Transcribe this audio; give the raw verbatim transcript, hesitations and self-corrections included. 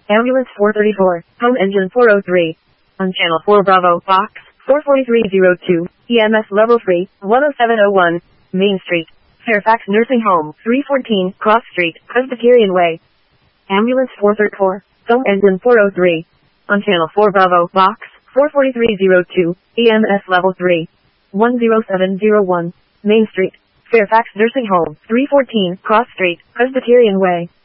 Ambulance four thirty-four, home engine four oh three. On channel four Bravo, box four forty-three oh two, E M S level three, one oh seven oh one, Main Street, Fairfax Nursing Home, three fourteen, Cross Street, Presbyterian Way. Ambulance four thirty-four, home engine four oh three. On channel four Bravo, box four forty-three oh two, E M S level three, one oh seven oh one, Main Street, Fairfax Nursing Home, three fourteen, Cross Street, Presbyterian Way.